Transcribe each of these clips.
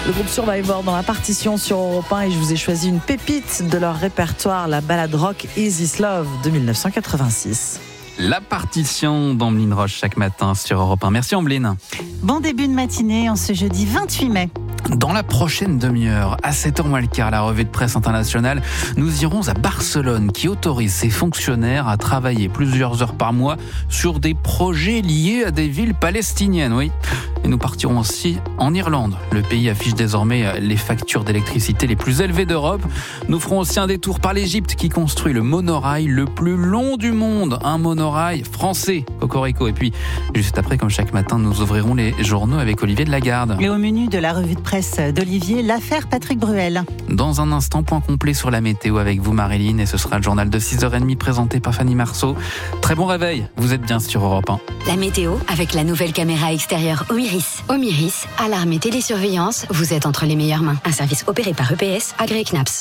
Le groupe Survivor dans la partition sur Europe 1 et je vous ai choisi une pépite de leur répertoire, la ballade rock Is This Love de 1986. La partition d'Amblin Roche chaque matin sur Europe 1. Merci Amblin. Bon début de matinée en ce jeudi 28 mai. Dans la prochaine demi-heure, à 7h moins le quart, la revue de presse internationale, nous irons à Barcelone qui autorise ses fonctionnaires à travailler plusieurs heures par mois sur des projets liés à des villes palestiniennes, oui. Et nous partirons aussi en Irlande. Le pays affiche désormais les factures d'électricité les plus élevées d'Europe. Nous ferons aussi un détour par l'Égypte qui construit le monorail le plus long du monde. Un monorail français, Cocorico. Et puis, juste après, comme chaque matin, nous ouvrirons les journaux avec Olivier de Lagarde. Et au menu de la revue de presse d'Olivier, l'affaire Patrick Bruel. Dans un instant, point complet sur la météo avec vous, Marilyn. Et ce sera le journal de 6h30 présenté par Fanny Marceau. Très bon réveil, vous êtes bien sur Europe 1. La météo avec la nouvelle caméra extérieure Omiris. Omiris, alarme et télésurveillance, vous êtes entre les meilleures mains. Un service opéré par EPS, agréé CNAPS.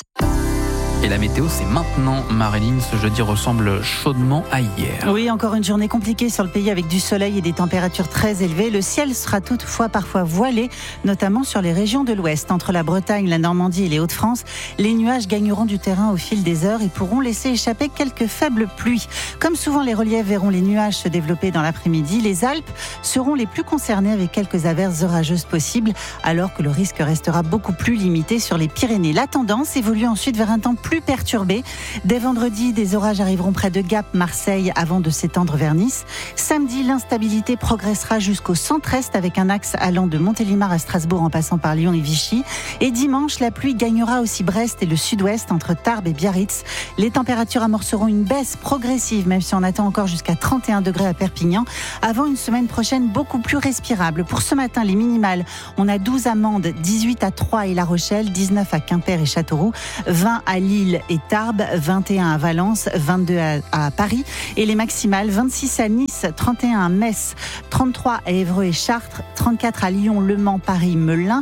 Et la météo, c'est maintenant, Marilyn. Ce jeudi ressemble chaudement à hier. Oui, encore une journée compliquée sur le pays avec du soleil et des températures très élevées. Le ciel sera toutefois parfois voilé, notamment sur les régions de l'ouest. Entre la Bretagne, la Normandie et les Hauts-de-France, les nuages gagneront du terrain au fil des heures et pourront laisser échapper quelques faibles pluies. Comme souvent, les reliefs verront les nuages se développer dans l'après-midi. Les Alpes seront les plus concernées avec quelques averses orageuses possibles, alors que le risque restera beaucoup plus limité sur les Pyrénées. La tendance évolue ensuite vers un temps plus perturbé. Dès vendredi, des orages arriveront près de Gap, Marseille, avant de s'étendre vers Nice. Samedi, l'instabilité progressera jusqu'au centre-est avec un axe allant de Montélimar à Strasbourg en passant par Lyon et Vichy. Et dimanche, la pluie gagnera aussi Brest et le sud-ouest entre Tarbes et Biarritz. Les températures amorceront une baisse progressive, même si on attend encore jusqu'à 31 degrés à Perpignan, avant une semaine prochaine beaucoup plus respirable. Pour ce matin, les minimales, on a 12 à Mende, 18 à Troyes et La Rochelle, 19 à Quimper et Châteauroux, 20 à Lille et Tarbes, 21 à Valence, 22 à Paris et les maximales 26 à Nice, 31 à Metz, 33 à Évreux et Chartres, 34 à Lyon, Le Mans, Paris, Melun,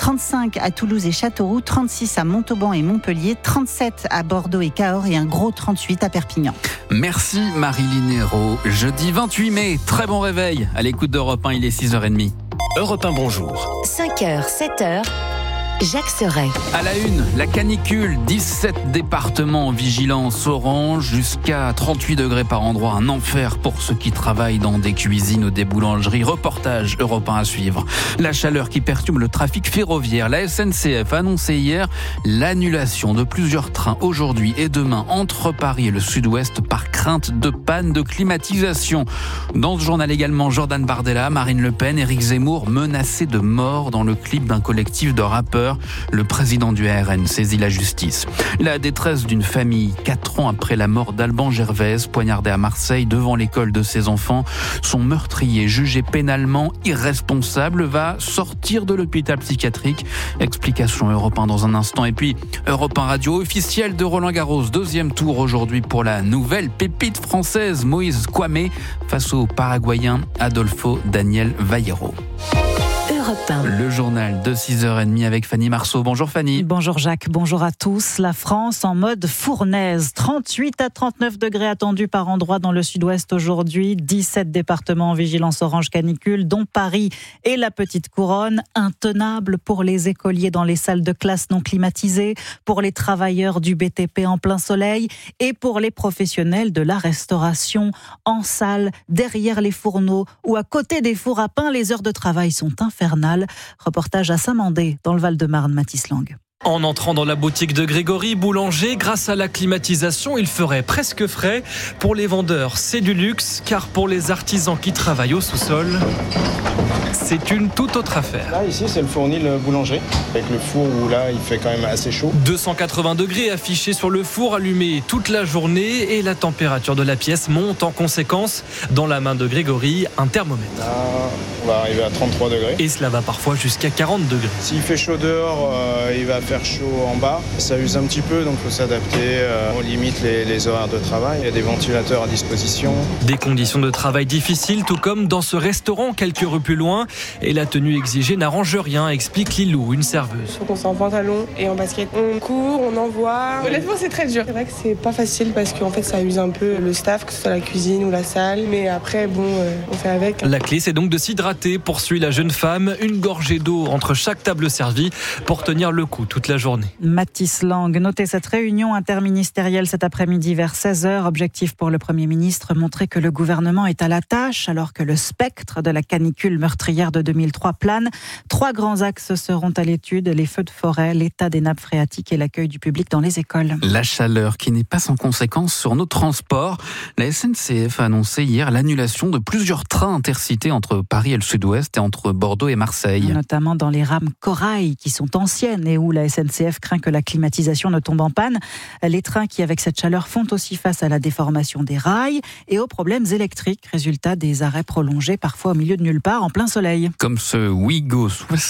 35 à Toulouse et Châteauroux, 36 à Montauban et Montpellier, 37 à Bordeaux et Cahors et un gros 38 à Perpignan. Merci Marilyn Hérault. Jeudi 28 mai, très bon réveil. À l'écoute d'Europe 1, il est 6h30. Europe 1, bonjour. 5h, 7h. Jacques Serret. À la une, la canicule, 17 départements en vigilance orange, jusqu'à 38 degrés par endroit, un enfer pour ceux qui travaillent dans des cuisines ou des boulangeries. Reportage Europe 1 à suivre. La chaleur qui perturbe le trafic ferroviaire. La SNCF a annoncé hier l'annulation de plusieurs trains aujourd'hui et demain entre Paris et le sud-ouest par crainte de panne de climatisation. Dans ce journal également, Jordan Bardella, Marine Le Pen, Éric Zemmour menacés de mort dans le clip d'un collectif de rappeurs. Le président du RN saisit la justice. La détresse d'une famille 4 ans après la mort d'Alban Gervaise, poignardé à Marseille devant l'école de ses enfants. Son meurtrier, jugé pénalement irresponsable, va sortir de l'hôpital psychiatrique. Explication Europe 1 dans un instant. Et puis Europe 1 radio officielle de Roland-Garros. Deuxième tour aujourd'hui pour la nouvelle pépite française Moïse Kouamé face au Paraguayen Adolfo Daniel Vallejo. Le journal de 6h30 avec Fanny Marceau. Bonjour Fanny. Bonjour Jacques, bonjour à tous. La France en mode fournaise. 38 à 39 degrés attendus par endroit dans le sud-ouest aujourd'hui. 17 départements en vigilance orange canicule, dont Paris et la Petite Couronne. Intenable pour les écoliers dans les salles de classe non climatisées, pour les travailleurs du BTP en plein soleil et pour les professionnels de la restauration en salle, derrière les fourneaux ou à côté des fours à pain. Les heures de travail sont infernales. Reportage à Saint-Mandé, dans le Val-de-Marne, Mathis Lang. En entrant dans la boutique de Grégory Boulanger, grâce à la climatisation, il ferait presque frais. Pour les vendeurs, c'est du luxe, car pour les artisans qui travaillent au sous-sol, c'est une toute autre affaire. Là, ici, c'est le fournil boulanger, avec le four où là, il fait quand même assez chaud. 280 degrés affichés sur le four, allumé toute la journée, et la température de la pièce monte en conséquence. Dans la main de Grégory, un thermomètre. Là, on va arriver à 33 degrés. Et cela va parfois jusqu'à 40 degrés. S'il fait chaud dehors, il va faire faire chaud en bas. Ça use un petit peu, donc il faut s'adapter. On limite les horaires de travail. Il y a des ventilateurs à disposition. Des conditions de travail difficiles, tout comme dans ce restaurant quelques rues plus loin. Et la tenue exigée n'arrange rien, explique Lilou, une serveuse. Il faut qu'on soit en pantalon et en basket. On court, on envoie. Honnêtement, c'est très dur. C'est vrai que c'est pas facile parce qu'en fait, ça use un peu le staff, que ce soit la cuisine ou la salle. Mais après, on fait avec. La clé, c'est donc de s'hydrater, poursuit la jeune femme. Une gorgée d'eau entre chaque table servie pour tenir le coup toute la journée. Mathis Lang, notez cette réunion interministérielle cet après-midi vers 16h. Objectif pour le Premier ministre, montrer que le gouvernement est à la tâche alors que le spectre de la canicule meurtrière de 2003 plane. 3 grands axes seront à l'étude, les feux de forêt, l'état des nappes phréatiques et l'accueil du public dans les écoles. La chaleur qui n'est pas sans conséquence sur nos transports. La SNCF a annoncé hier l'annulation de plusieurs trains intercités entre Paris et le Sud-Ouest et entre Bordeaux et Marseille. Notamment dans les rames Corail qui sont anciennes et où la SNCF craint que la climatisation ne tombe en panne. Les trains qui, avec cette chaleur, font aussi face à la déformation des rails et aux problèmes électriques, résultat des arrêts prolongés parfois au milieu de nulle part en plein soleil. Comme ce Ouigo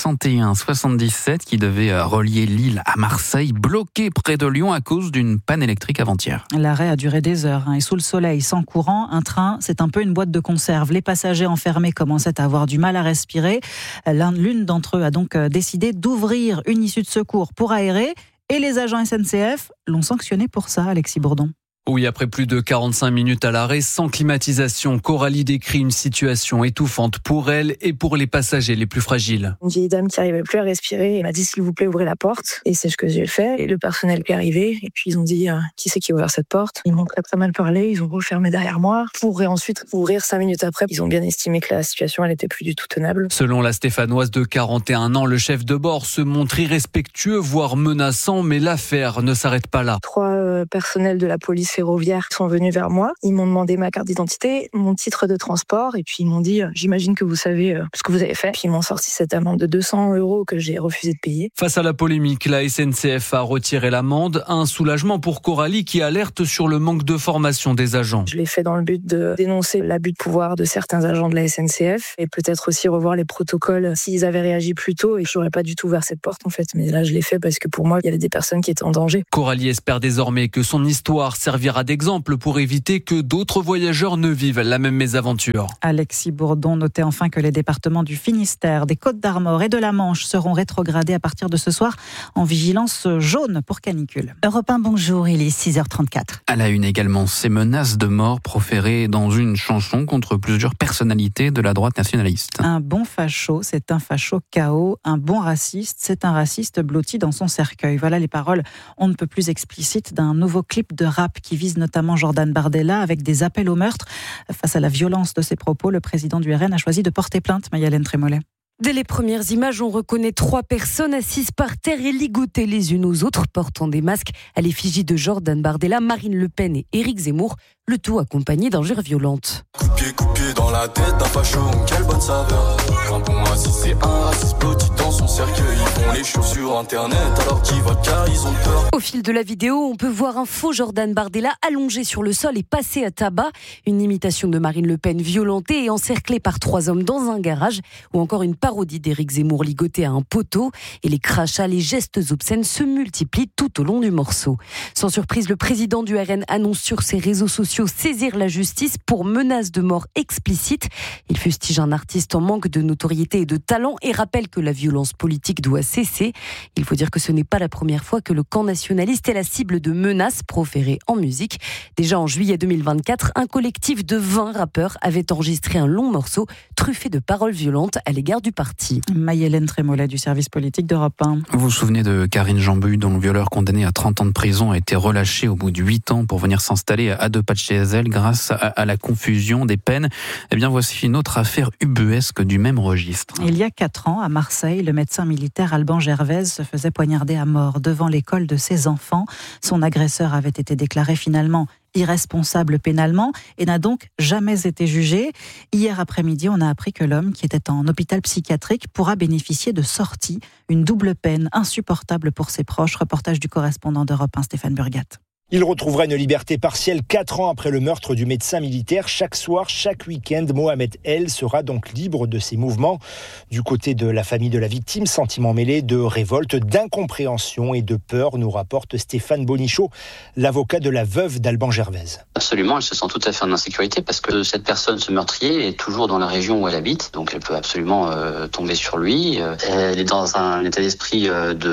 61-77 qui devait relier Lille à Marseille, bloqué près de Lyon à cause d'une panne électrique avant-hier. L'arrêt a duré des heures et sous le soleil, sans courant, un train, c'est un peu une boîte de conserve. Les passagers enfermés commençaient à avoir du mal à respirer. L'une d'entre eux a donc décidé d'ouvrir une issue de secours pour aérer et les agents SNCF l'ont sanctionné pour ça, Alexis Bourdon. Oui, après plus de 45 minutes à l'arrêt, sans climatisation, Coralie décrit une situation étouffante pour elle et pour les passagers les plus fragiles. Une vieille dame qui n'arrivait plus à respirer m'a dit s'il vous plaît ouvrez la porte, et c'est ce que j'ai fait. Et le personnel est arrivé et puis ils ont dit qui c'est qui a ouvert cette porte. Ils m'ont très mal parlé, ils ont refermé derrière moi pour ensuite ouvrir 5 minutes après. Ils ont bien estimé que la situation elle était plus du tout tenable. Selon la Stéphanoise de 41 ans, le chef de bord se montre irrespectueux, voire menaçant, mais l'affaire ne s'arrête pas là. 3 personnels de la police ferroviaire sont venus vers moi. Ils m'ont demandé ma carte d'identité, mon titre de transport et puis ils m'ont dit j'imagine que vous savez ce que vous avez fait. Puis ils m'ont sorti cette amende de 200 € que j'ai refusé de payer. Face à la polémique, la SNCF a retiré l'amende. Un soulagement pour Coralie qui alerte sur le manque de formation des agents. Je l'ai fait dans le but de dénoncer l'abus de pouvoir de certains agents de la SNCF et peut-être aussi revoir les protocoles s'ils avaient réagi plus tôt et j'aurais pas du tout ouvert cette porte en fait. Mais là je l'ai fait parce que pour moi il y avait des personnes qui étaient en danger. Coralie espère désormais que son histoire servira d'exemple pour éviter que d'autres voyageurs ne vivent la même mésaventure. Alexis Bourdon notait enfin que les départements du Finistère, des Côtes-d'Armor et de la Manche seront rétrogradés à partir de ce soir en vigilance jaune pour canicule. Europe 1, bonjour, il est 6h34. À la une également, ces menaces de mort proférées dans une chanson contre plusieurs personnalités de la droite nationaliste. Un bon facho, c'est un facho KO. Un bon raciste, c'est un raciste blotti dans son cercueil. Voilà les paroles on ne peut plus explicites d'un nouveau clip de rap qui vise notamment Jordan Bardella avec des appels au meurtre. Face à la violence de ses propos, le président du RN a choisi de porter plainte. Mayalène Trémollet. Dès les premières images, on reconnaît 3 personnes assises par terre et ligotées les unes aux autres, portant des masques à l'effigie de Jordan Bardella, Marine Le Pen et Éric Zemmour, le tout accompagné d'injures violentes. Coupé dans la tête d'un facho, quelle bonne saveur. Un bon raciste, c'est un raciste blotti dans son cercueil. Ils font les choses sur internet alors qu'ils votent car ils ont peur. Au fil de la vidéo, on peut voir un faux Jordan Bardella allongé sur le sol et passé à tabac. Une imitation de Marine Le Pen violentée et encerclée par 3 hommes dans un garage. Ou encore une parodie d'Éric Zemmour ligoté à un poteau. Et les crachats, les gestes obscènes se multiplient tout au long du morceau. Sans surprise, le président du RN annonce sur ses réseaux sociaux saisir la justice pour menace de mort explicite. Il fustige un artiste en manque de notoriété et de talent et rappelle que la violence politique doit cesser. Il faut dire que ce n'est pas la première fois que le camp nationaliste est la cible de menaces proférées en musique. Déjà en juillet 2024, un collectif de 20 rappeurs avait enregistré un long morceau truffé de paroles violentes à l'égard du parti. Mayalène Trémollet du service politique d'Europe 1. Vous vous souvenez de Karine Jambu, dont le violeur condamné à 30 ans de prison a été relâché au bout de 8 ans pour venir s'installer à 2 pas de chez elle grâce à la confusion des peines. Eh bien, voici une autre affaire ubuesque du même registre. Il y a 4 ans, à Marseille, le médecin militaire Alban Gervaise se faisait poignarder à mort devant l'école de ses enfants. Son agresseur avait été déclaré finalement irresponsable pénalement et n'a donc jamais été jugé. Hier après-midi, on a appris que l'homme qui était en hôpital psychiatrique pourra bénéficier de sortie, une double peine insupportable pour ses proches. Reportage du correspondant d'Europe 1, Stéphane Burgat. Il retrouvera une liberté partielle 4 ans après le meurtre du médecin militaire. Chaque soir, chaque week-end, Mohamed El sera donc libre de ses mouvements. Du côté de la famille de la victime, sentiment mêlé de révolte, d'incompréhension et de peur, nous rapporte Stéphane Bonichot, l'avocat de la veuve d'Alban Gervaise. Absolument, elle se sent tout à fait en insécurité parce que cette personne, ce meurtrier, est toujours dans la région où elle habite. Donc elle peut absolument tomber sur lui. Elle est dans un état d'esprit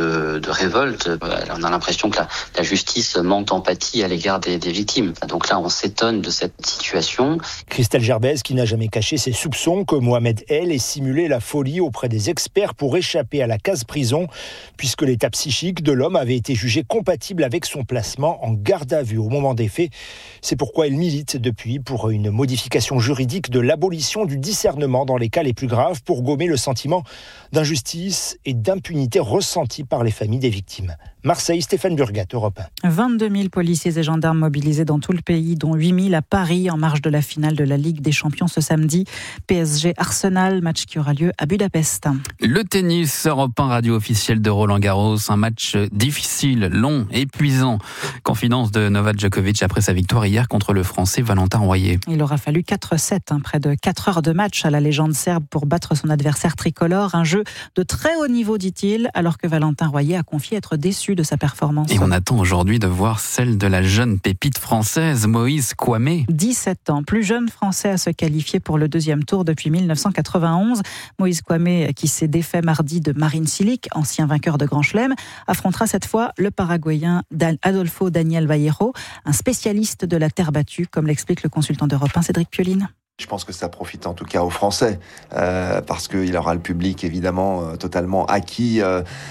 de révolte. On a l'impression que la justice manque d'empathie à l'égard des victimes. Donc là, on s'étonne de cette situation. Christelle Gervaise, qui n'a jamais caché ses soupçons que Mohamed El ait simulé la folie auprès des experts pour échapper à la case prison, puisque l'état psychique de l'homme avait été jugé compatible avec son placement en garde à vue au moment des faits. C'est pourquoi elle milite depuis pour une modification juridique de l'abolition du discernement dans les cas les plus graves pour gommer le sentiment d'injustice et d'impunité ressenti par les familles des victimes. Marseille, Stéphane Burgat, Europe 1. 22 000 policiers et gendarmes mobilisés dans tout le pays, dont 8 000 à Paris en marge de la finale de la Ligue des Champions ce samedi. PSG-Arsenal, match qui aura lieu à Budapest. Le tennis, Europe 1 radio officielle de Roland-Garros, un match difficile, long, épuisant. Confidence de Novak Djokovic après sa victoire hier contre le Français Valentin Royer. Il aura fallu 4-7, près de 4 heures de match à la légende serbe pour battre son adversaire tricolore. Un jeu de très haut niveau, dit-il, alors que Valentin Royer a confié être déçu de sa performance. Et on attend aujourd'hui de voir celle de la jeune pépite française, Moïse Kouamé. 17 ans, plus jeune français à se qualifier pour le deuxième tour depuis 1991. Moïse Kouamé, qui s'est défait mardi de Marin Cilic, ancien vainqueur de Grand Chelem, affrontera cette fois le Paraguayen Adolfo Daniel Vallejo, un spécialiste de la terre battue, comme l'explique le consultant d'Europe 1, Cédric Pioline. Je pense que ça profite en tout cas aux Français, parce qu'il aura le public évidemment totalement acquis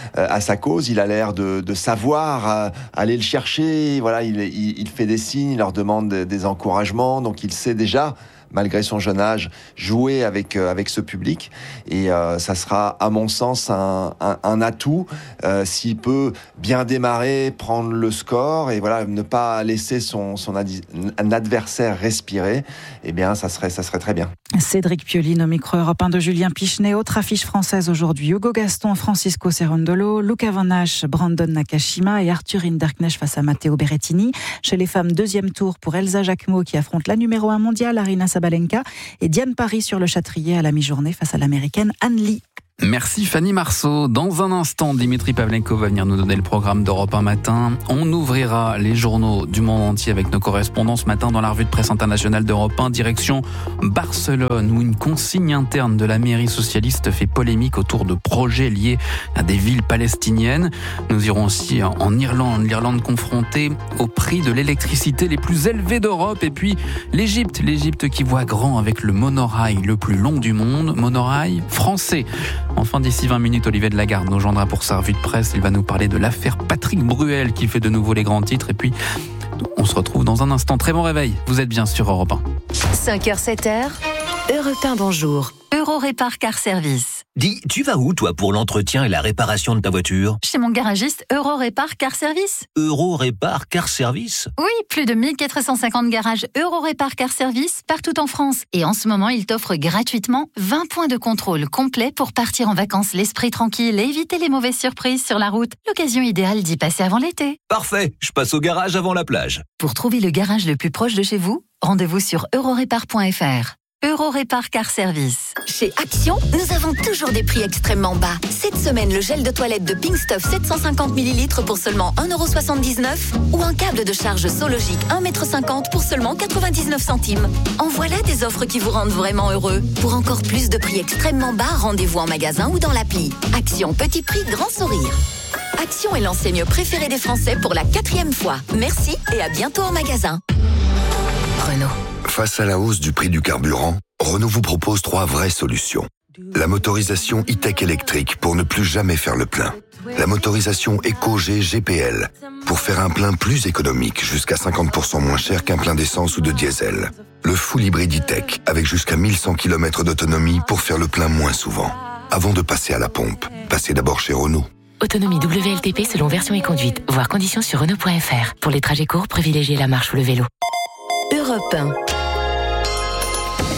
à sa cause. Il a l'air de savoir aller le chercher. Voilà, il fait des signes, il leur demande des encouragements, donc il sait déjà, malgré son jeune âge, jouer avec ce public. Et ça sera, à mon sens, un atout s'il peut bien démarrer, prendre le score et voilà, ne pas laisser son adversaire respirer. Eh bien, ça serait très bien. Cédric Pioline au micro Europe 1 de Julien Pichenet. Autre affiche française aujourd'hui. Hugo Gaston, Francisco Cerundolo, Luca Van Hache, Brandon Nakashima et Arthur Hinderknecht face à Matteo Berrettini. Chez les femmes, deuxième tour pour Elsa Jacquemot qui affronte la numéro 1 mondiale, Arina Sabalenka, et Diane Paris sur le Châtrier à la mi-journée face à l'américaine Anne Lee. Merci Fanny Marceau. Dans un instant, Dimitri Pavlenko va venir nous donner le programme d'Europe 1 matin. On ouvrira les journaux du monde entier avec nos correspondants ce matin dans la revue de presse internationale d'Europe 1, direction Barcelone, où une consigne interne de la mairie socialiste fait polémique autour de projets liés à des villes palestiniennes. Nous irons aussi en Irlande, l'Irlande confrontée au prix de l'électricité les plus élevés d'Europe, et puis l'Égypte qui voit grand avec le monorail le plus long du monde, monorail français. Enfin, d'ici 20 minutes, Olivier de Lagarde nous joindra pour sa revue de presse. Il va nous parler de l'affaire Patrick Bruel qui fait de nouveau les grands titres. Et puis, on se retrouve dans un instant. Très bon réveil. Vous êtes bien sur Europe 1. 5h, 7h, Europe 1, bonjour. Eurorépar Car Service. Dis, tu vas où, toi, pour l'entretien et la réparation de ta voiture ? Chez mon garagiste Eurorépar Car Service. Eurorépar Car Service ? Oui, plus de 1450 garages Eurorépar Car Service partout en France. Et en ce moment, il t'offre gratuitement 20 points de contrôle complet pour partir en vacances l'esprit tranquille et éviter les mauvaises surprises sur la route. L'occasion idéale d'y passer avant l'été. Parfait, je passe au garage avant la plage. Pour trouver le garage le plus proche de chez vous, rendez-vous sur eurorépar.fr. Eurorépar Car Service. Chez Action, nous avons toujours des prix extrêmement bas. Cette semaine, le gel de toilette de Pink Stuff 750 ml pour seulement 1,79 € ou un câble de charge Sologic 1,50 m pour seulement 99 centimes. En voilà des offres qui vous rendent vraiment heureux. Pour encore plus de prix extrêmement bas, rendez-vous en magasin ou dans l'appli. Action, petit prix, grand sourire. Action est l'enseigne préférée des Français pour la 4e fois. Merci et à bientôt en magasin. Renault. Face à la hausse du prix du carburant, Renault vous propose 3 vraies solutions. La motorisation e-tech électrique pour ne plus jamais faire le plein. La motorisation EcoG GPL pour faire un plein plus économique, jusqu'à 50% moins cher qu'un plein d'essence ou de diesel. Le full hybride e-tech avec jusqu'à 1100 km d'autonomie pour faire le plein moins souvent. Avant de passer à la pompe, passez d'abord chez Renault. Autonomie WLTP selon version et conduite. Voir conditions sur Renault.fr. Pour les trajets courts, privilégiez la marche ou le vélo. Europe 1.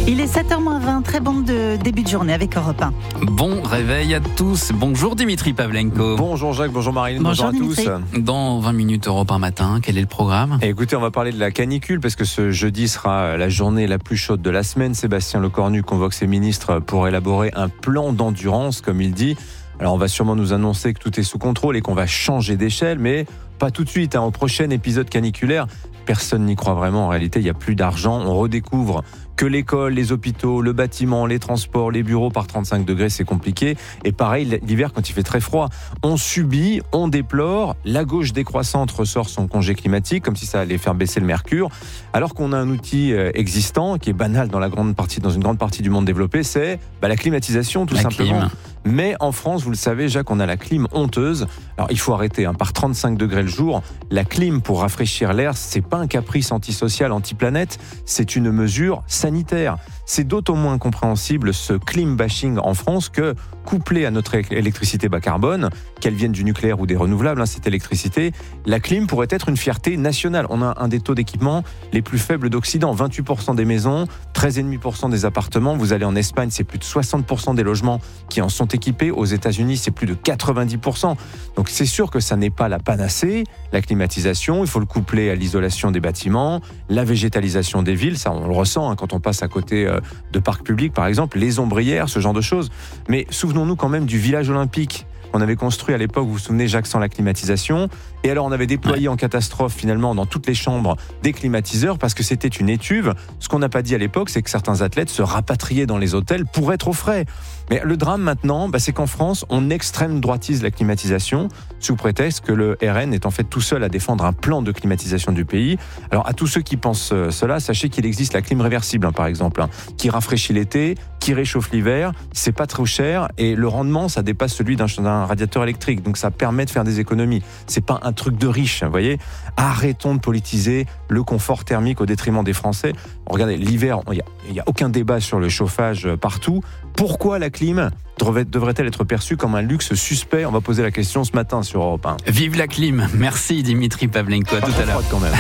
Il est 7h20, très bon début de journée avec Europe 1. Bon réveil à tous. Bonjour Dimitri Pavlenko. Bonjour Jacques, bonjour Marilyn, bonjour à tous. Dans 20 minutes Europe 1 matin, quel est le programme ? Écoutez, on va parler de la canicule parce que ce jeudi sera la journée la plus chaude de la semaine. Sébastien Lecornu convoque ses ministres pour élaborer un plan d'endurance, comme il dit. Alors on va sûrement nous annoncer que tout est sous contrôle et qu'on va changer d'échelle, mais pas tout de suite. Au prochain épisode caniculaire, personne n'y croit vraiment. En réalité, il n'y a plus d'argent. On redécouvre que l'école, les hôpitaux, le bâtiment, les transports, les bureaux par 35 degrés, c'est compliqué. Et pareil, l'hiver, quand il fait très froid, on subit, on déplore. La gauche décroissante ressort son congé climatique, comme si ça allait faire baisser le mercure. Alors qu'on a un outil existant, qui est banal dans une grande partie du monde développé, c'est la climatisation, tout simplement. Clim. Mais en France, vous le savez, Jacques, on a la clim honteuse. Alors, il faut arrêter, par 35 degrés le jour. La clim, pour rafraîchir l'air, c'est pas un caprice antisocial, anti-planète, c'est une mesure sanitaire. C'est d'autant moins incompréhensible ce clim bashing en France que, couplé à notre électricité bas carbone, qu'elle vienne du nucléaire ou des renouvelables, cette électricité, la clim pourrait être une fierté nationale. On a un des taux d'équipement les plus faibles d'Occident. 28% des maisons, 13,5% des appartements. Vous allez en Espagne, c'est plus de 60% des logements qui en sont équipés. Aux États-Unis, c'est plus de 90%. Donc c'est sûr que ça n'est pas la panacée, la climatisation. Il faut le coupler à l'isolation des bâtiments, la végétalisation des villes. Ça, on le ressent quand on passe à côté de parcs publics, par exemple, les ombrières, ce genre de choses. Mais souvenons-nous quand même du village olympique qu'on avait construit à l'époque, vous vous souvenez, Jacques, sans la climatisation. Et alors, on avait déployé en catastrophe, finalement, dans toutes les chambres, des climatiseurs parce que c'était une étuve. Ce qu'on n'a pas dit à l'époque, c'est que certains athlètes se rapatriaient dans les hôtels pour être au frais. Mais le drame maintenant, c'est qu'en France, on extrême droitise la climatisation sous prétexte que le RN est en fait tout seul à défendre un plan de climatisation du pays. Alors, à tous ceux qui pensent cela, sachez qu'il existe la clim réversible, par exemple, qui rafraîchit l'été, qui réchauffe l'hiver. C'est pas trop cher et le rendement, ça dépasse celui d'un radiateur électrique. Donc, ça permet de faire des économies. C'est pas un truc de riche, vous voyez. Arrêtons de politiser le confort thermique au détriment des Français. Regardez, l'hiver, il n'y a aucun débat sur le chauffage partout. Pourquoi la clim devrait-elle être perçue comme un luxe suspect ? On va poser la question ce matin sur Europe 1. Vive la clim. Merci Dimitri Pavlenko. À tout à l'heure. Quand même.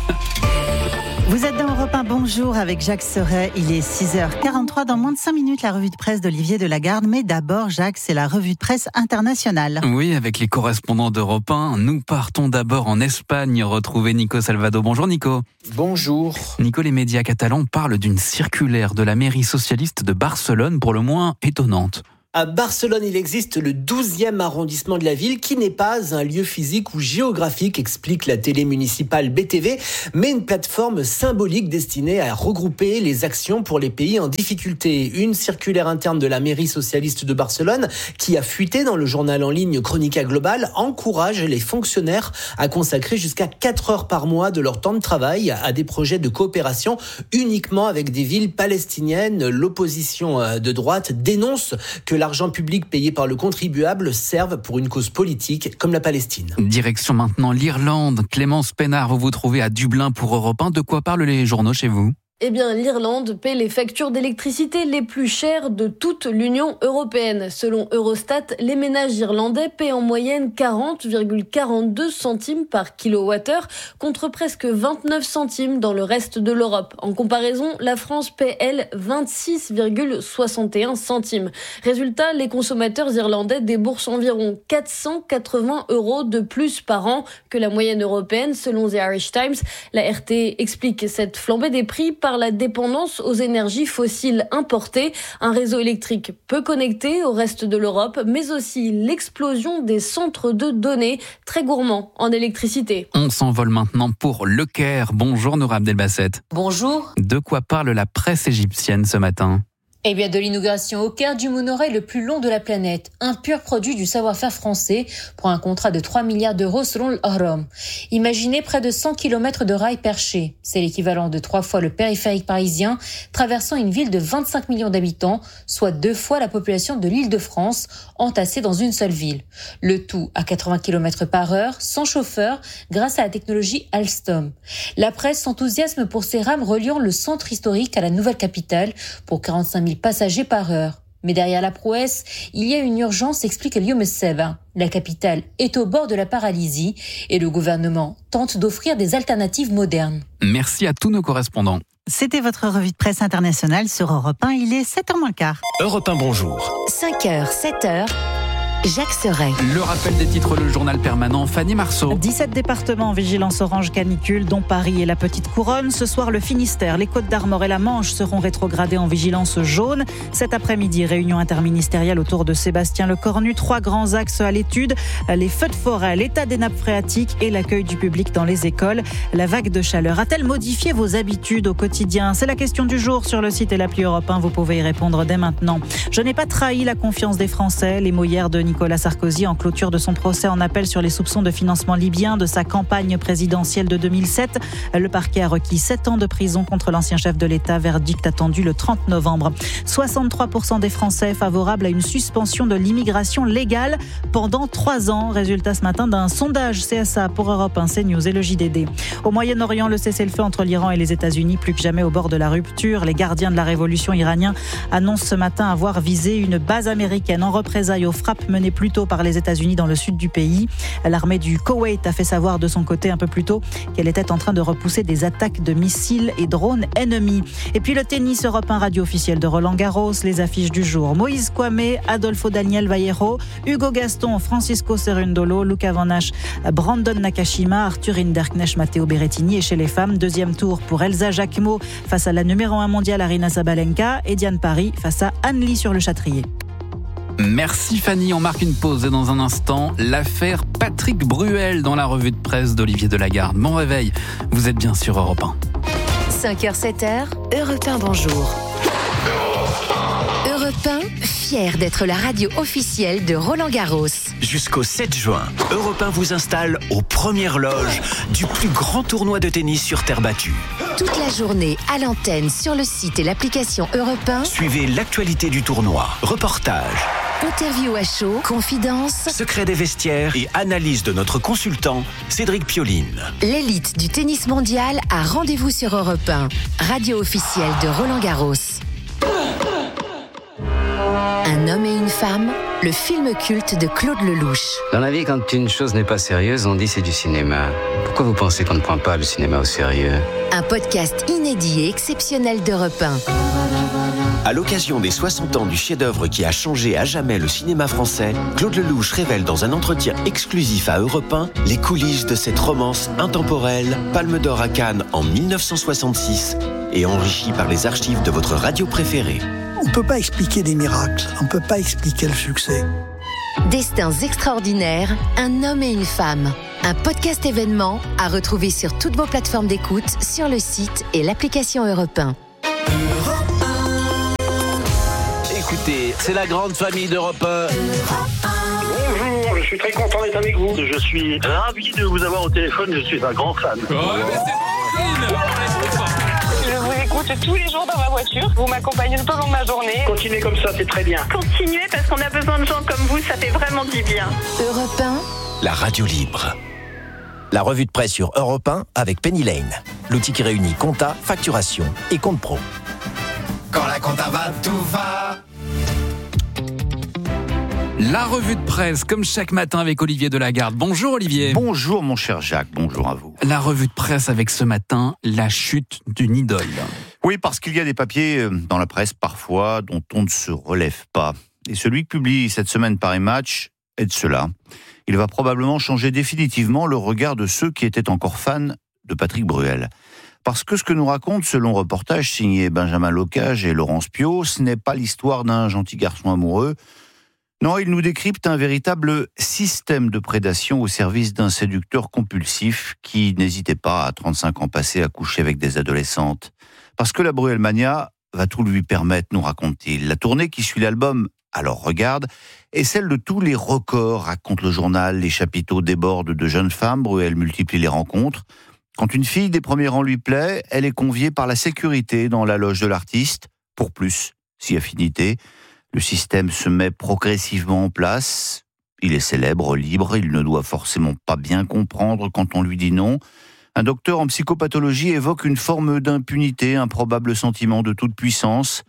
Vous êtes dans Europe 1, bonjour avec Jacques Serret. Il est 6h43, dans moins de 5 minutes, la revue de presse d'Olivier Delagarde. Mais d'abord, Jacques, c'est la revue de presse internationale. Oui, avec les correspondants d'Europe 1. Nous partons d'abord en Espagne, retrouver Nico Salvado. Bonjour Nico. Bonjour. Nico, les médias catalans parlent d'une circulaire de la mairie socialiste de Barcelone, pour le moins étonnante. À Barcelone, il existe le 12e arrondissement de la ville qui n'est pas un lieu physique ou géographique, explique la télé municipale BTV, mais une plateforme symbolique destinée à regrouper les actions pour les pays en difficulté. Une circulaire interne de la mairie socialiste de Barcelone, qui a fuité dans le journal en ligne Crónica Global, encourage les fonctionnaires à consacrer jusqu'à 4 heures par mois de leur temps de travail à des projets de coopération uniquement avec des villes palestiniennes. L'opposition de droite dénonce que l'argent public payé par le contribuable serve pour une cause politique comme la Palestine. Direction maintenant l'Irlande. Clémence Pénard, vous vous trouvez à Dublin pour Europe 1. De quoi parlent les journaux chez vous ? Eh bien, l'Irlande paie les factures d'électricité les plus chères de toute l'Union européenne. Selon Eurostat, les ménages irlandais paient en moyenne 40,42 centimes par kilowattheure contre presque 29 centimes dans le reste de l'Europe. En comparaison, la France paie, elle, 26,61 centimes. Résultat, les consommateurs irlandais déboursent environ 480 € de plus par an que la moyenne européenne, selon The Irish Times. La RT explique cette flambée des prix par la dépendance aux énergies fossiles importées, un réseau électrique peu connecté au reste de l'Europe, mais aussi l'explosion des centres de données très gourmands en électricité. On s'envole maintenant pour Le Caire. Bonjour Noura Abdelbasset. Bonjour. De quoi parle la presse égyptienne ce matin ? Eh bien, de l'inauguration au Caire du monorail le plus long de la planète, un pur produit du savoir-faire français pour un contrat de 3 milliards d'euros selon l'Ahram. Imaginez près de 100 km de rails perchés. C'est l'équivalent de 3 fois le périphérique parisien, traversant une ville de 25 millions d'habitants, soit 2 fois la population de l'Île-de-France, entassée dans une seule ville. Le tout à 80 km/h, sans chauffeur, grâce à la technologie Alstom. La presse s'enthousiasme pour ces rames reliant le centre historique à la nouvelle capitale pour 45 000 passagers par heure. Mais derrière la prouesse, il y a une urgence, explique Lyomes Seva. La capitale est au bord de la paralysie et le gouvernement tente d'offrir des alternatives modernes. Merci à tous nos correspondants. C'était votre revue de presse internationale sur Europe 1. Il est 7h moins le quart. Europe 1, bonjour. 5h, 7h. Jacques Serret. Le rappel des titres, le journal permanent, Fanny Marceau. 17 départements en vigilance orange canicule, dont Paris et la Petite Couronne. Ce soir, le Finistère, les Côtes-d'Armor et la Manche seront rétrogradés en vigilance jaune. Cet après-midi, réunion interministérielle autour de Sébastien-le-Cornu. 3 grands axes à l'étude, les feux de forêt, l'état des nappes phréatiques et l'accueil du public dans les écoles. La vague de chaleur a-t-elle modifié vos habitudes au quotidien ? C'est la question du jour sur le site et l'appli Europe 1. Vous pouvez y répondre dès maintenant. Je n'ai pas trahi la confiance des Français. Les mots hier de Nicolas Sarkozy en clôture de son procès en appel sur les soupçons de financement libyen de sa campagne présidentielle de 2007. Le parquet a requis 7 ans de prison contre l'ancien chef de l'État, verdict attendu le 30 novembre. 63% des Français favorables à une suspension de l'immigration légale pendant 3 ans. Résultat ce matin d'un sondage CSA pour Europe 1, CNews et le JDD. Au Moyen-Orient, le cessez-le-feu entre l'Iran et les États-Unis plus que jamais au bord de la rupture. Les gardiens de la révolution iraniens annoncent ce matin avoir visé une base américaine en représailles aux frappes menées plus tôt par les États-Unis dans le sud du pays. L'armée du Koweït a fait savoir de son côté un peu plus tôt qu'elle était en train de repousser des attaques de missiles et drones ennemis. Et puis le tennis, Europe 1 radio officielle de Roland Garros, les affiches du jour. Moïse Kouamé, Adolfo Daniel Vallejo, Hugo Gaston, Francisco Cerundolo, Luca Van Hache, Brandon Nakashima, Arthur Hinderknecht, Matteo Berrettini. Et chez les femmes, deuxième tour pour Elsa Jacquemot face à la numéro 1 mondiale Aryna Sabalenka et Diane Paris face à Anne-Lie sur le Châtrier. Merci Fanny, on marque une pause et dans un instant, l'affaire Patrick Bruel dans la revue de presse d'Olivier Delagarde. Bon réveil, vous êtes bien sur Europe 1. 5h, 7h, Europe 1, bonjour. Europe 1, fier d'être la radio officielle de Roland Garros. Jusqu'au 7 juin, Europe 1 vous installe aux premières loges du plus grand tournoi de tennis sur terre battue. Toute la journée à l'antenne, sur le site et l'application Europe 1. Suivez l'actualité du tournoi, reportages, interview à chaud, confidences, secrets des vestiaires et analyse de notre consultant Cédric Pioline. L'élite du tennis mondial a rendez-vous sur Europe 1, radio officielle de Roland Garros. Un homme et une femme, le film culte de Claude Lelouch. Dans la vie, quand une chose n'est pas sérieuse, on dit c'est du cinéma. Pourquoi vous pensez qu'on ne prend pas le cinéma au sérieux ? Un podcast inédit et exceptionnel d'Europe 1. À l'occasion des 60 ans du chef-d'œuvre qui a changé à jamais le cinéma français, Claude Lelouch révèle dans un entretien exclusif à Europe 1 les coulisses de cette romance intemporelle, Palme d'Or à Cannes en 1966 et enrichie par les archives de votre radio préférée. On ne peut pas expliquer des miracles, on ne peut pas expliquer le succès. Destins extraordinaires, un homme et une femme. Un podcast événement à retrouver sur toutes vos plateformes d'écoute, sur le site et l'application Europe 1. Écoutez, c'est la grande famille d'Europe 1. Bonjour, je suis très content d'être avec vous. Je suis ravi de vous avoir au téléphone, je suis un grand fan. Je vous écoute tous les jours dans ma voiture. Vous m'accompagnez tout au long de ma journée. Continuez comme ça, c'est très bien. Continuez parce qu'on a besoin de gens comme vous, ça fait vraiment du bien. Europe 1, la radio libre. La revue de presse sur Europe 1 avec Penny Lane. L'outil qui réunit compta, facturation et compte pro. Quand la compta va, tout va. La revue de presse, comme chaque matin avec Olivier Delagarde. Bonjour Olivier. Bonjour mon cher Jacques, bonjour à vous. La revue de presse avec ce matin, la chute d'une idole. Oui, parce qu'il y a des papiers dans la presse parfois dont on ne se relève pas. Et celui que publie cette semaine Paris Match est de cela. Il va probablement changer définitivement le regard de ceux qui étaient encore fans de Patrick Bruel. Parce que ce que nous raconte, selon reportage signé Benjamin Locage et Laurence Piot, ce n'est pas l'histoire d'un gentil garçon amoureux. Non, il nous décrypte un véritable système de prédation au service d'un séducteur compulsif qui n'hésitait pas, à 35 ans passés, à coucher avec des adolescentes. Parce que la Bruelmania va tout lui permettre, nous raconte-t-il. La tournée qui suit l'album « Alors regarde » est celle de tous les records, raconte le journal. Les chapiteaux débordent de jeunes femmes, Bruel multiplie les rencontres. Quand une fille des premiers rangs lui plaît, elle est conviée par la sécurité dans la loge de l'artiste, pour plus, si affinité. Le système se met progressivement en place. Il est célèbre, libre, il ne doit forcément pas bien comprendre quand on lui dit non. Un docteur en psychopathologie évoque une forme d'impunité, un probable sentiment de toute puissance.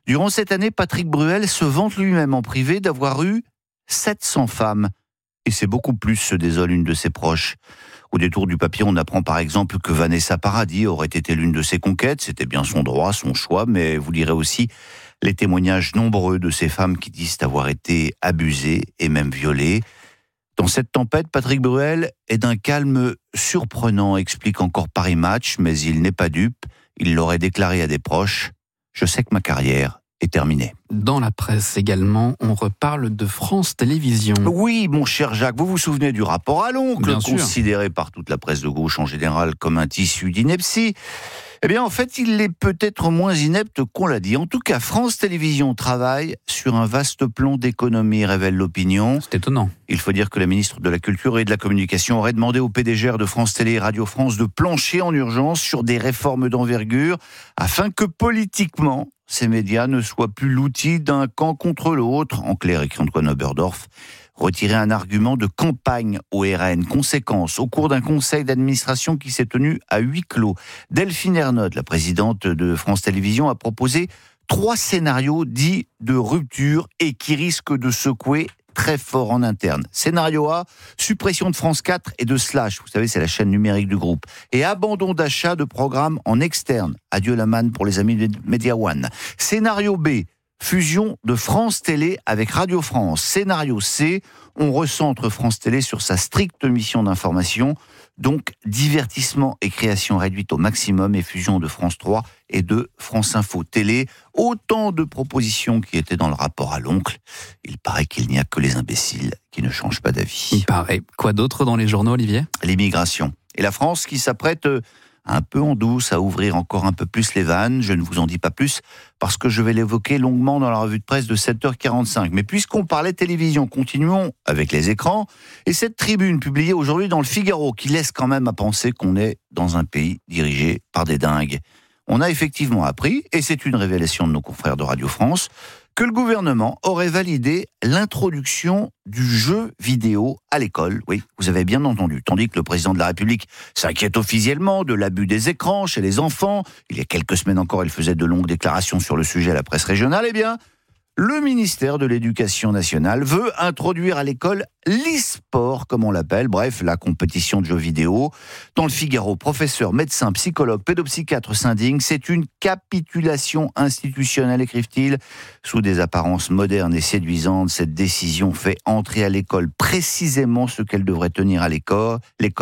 Durant cette année, Patrick Bruel se vante lui-même en privé d'avoir eu 700 femmes. Et c'est beaucoup plus, se désole une de ses proches. Au détour du papier, on apprend par exemple que Vanessa Paradis aurait été l'une de ses conquêtes. C'était bien son droit, son choix, mais vous lirez aussi les témoignages nombreux de ces femmes qui disent avoir été abusées et même violées. Dans cette tempête, Patrick Bruel est d'un calme surprenant, explique encore Paris Match, mais il n'est pas dupe. Il l'aurait déclaré à des proches. Je sais que ma carrière est terminée. Dans la presse également, on reparle de France Télévisions. Oui, mon cher Jacques, vous vous souvenez du rapport à l'oncle, Bien sûr. considéré par toute la presse de gauche en général comme un tissu d'ineptie. Eh bien, en fait, il est peut-être moins inepte qu'on l'a dit. En tout cas, France Télévisions travaille sur un vaste plan d'économie, révèle l'opinion. C'est étonnant. Il faut dire que la ministre de la Culture et de la Communication aurait demandé au PDG de France Télé et Radio France de plancher en urgence sur des réformes d'envergure afin que politiquement, ces médias ne soient plus l'outil d'un camp contre l'autre. En clair, écrit Antoine Oberdorf, retirer un argument de campagne au RN. Conséquence, au cours d'un conseil d'administration qui s'est tenu à huis clos, Delphine Ernotte, la présidente de France Télévisions, a proposé 3 scénarios dits de rupture et qui risquent de secouer très fort en interne. Scénario A, suppression de France 4 et de Slash, vous savez, c'est la chaîne numérique du groupe, et abandon d'achat de programmes en externe. Adieu la manne pour les amis de Media One. Scénario B, fusion de France Télé avec Radio France. Scénario C, on recentre France Télé sur sa stricte mission d'information, donc divertissement et création réduite au maximum et fusion de France 3 et de France Info Télé. Autant de propositions qui étaient dans le rapport à l'oncle. Il paraît qu'il n'y a que les imbéciles qui ne changent pas d'avis. Il paraît. Quoi d'autre dans les journaux, Olivier ? L'immigration. Et la France qui s'apprête un peu en douce à ouvrir encore un peu plus les vannes. Je ne vous en dis pas plus parce que je vais l'évoquer longuement dans la revue de presse de 7h45. Mais puisqu'on parlait télévision, continuons avec les écrans. Et cette tribune publiée aujourd'hui dans le Figaro qui laisse quand même à penser qu'on est dans un pays dirigé par des dingues. On a effectivement appris, et c'est une révélation de nos confrères de Radio France, que le gouvernement aurait validé l'introduction du jeu vidéo à l'école. Oui, vous avez bien entendu. Tandis que le président de la République s'inquiète officiellement de l'abus des écrans chez les enfants. Il y a quelques semaines encore, il faisait de longues déclarations sur le sujet à la presse régionale. Eh bien, le ministère de l'Éducation nationale veut introduire à l'école l'e-sport, comme on l'appelle, bref, la compétition de jeux vidéo. Dans le Figaro, professeurs, médecins, psychologues, pédopsychiatres s'indignent. C'est une capitulation institutionnelle, écrivent-ils. Sous des apparences modernes et séduisantes, cette décision fait entrer à l'école précisément ce qu'elle devrait tenir à l'écart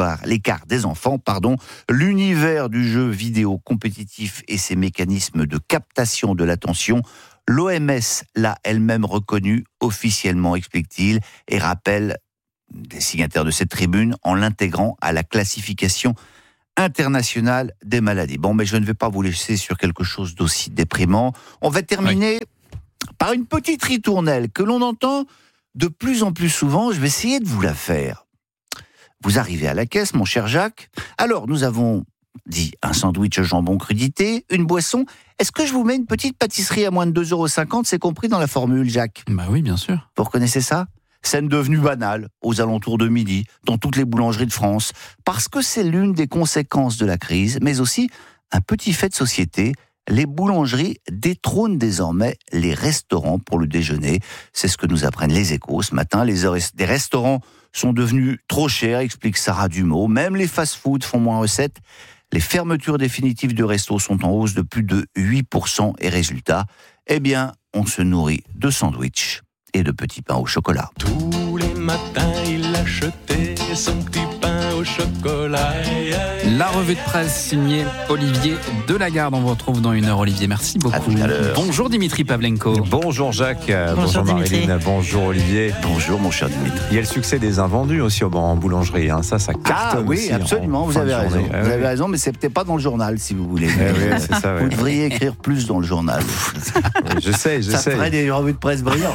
des enfants, l'univers du jeu vidéo compétitif et ses mécanismes de captation de l'attention. L'OMS l'a elle-même reconnu officiellement, explique-t-il, et rappelle les signataires de cette tribune en l'intégrant à la classification internationale des maladies. Bon, mais je ne vais pas vous laisser sur quelque chose d'aussi déprimant. On va terminer par une petite ritournelle que l'on entend de plus en plus souvent. Je vais essayer de vous la faire. Vous arrivez à la caisse, mon cher Jacques. Alors, nous avons dit un sandwich jambon crudité, une boisson. Est-ce que je vous mets une petite pâtisserie à moins de 2,50 €? C'est compris dans la formule, Jacques? Bah oui, bien sûr. Vous reconnaissez ça? Scène devenue banale aux alentours de midi, dans toutes les boulangeries de France, parce que c'est l'une des conséquences de la crise, mais aussi un petit fait de société. Les boulangeries détrônent désormais les restaurants pour le déjeuner. C'est ce que nous apprennent les Échos ce matin. Les restaurants sont devenus trop chers, explique Sarah Dumont. Même les fast-foods font moins recettes. Les fermetures définitives de restos sont en hausse de plus de 8%. Et résultat, eh bien, on se nourrit de sandwichs et de petits pains au chocolat. Tous les matins, il achetait son petit pain au chocolat. La revue de presse signée Olivier Delagarde. On vous retrouve dans 1 heure, Olivier. Merci beaucoup. À tout à l'heure. Bonjour Dimitri Pavlenko. Bonjour Jacques, bonjour Marilyn, bonjour Olivier. Bonjour mon cher Dimitri. Il y a le succès des invendus aussi en boulangerie, hein. Ça cartonne oui, aussi. Absolument, vous avez raison. Vous avez raison, mais c'est peut-être pas dans le journal si vous voulez. Oui, c'est ça, vous devriez écrire plus dans le journal. Oui, je sais. Ça ferait des revues de presse brillantes.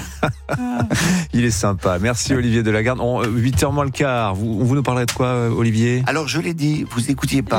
Il est sympa. Merci Olivier Delagarde. 8h moins le quart. Vous nous parlerez de quoi, Olivier? Alors je l'ai dit, vous n'écoutiez pas.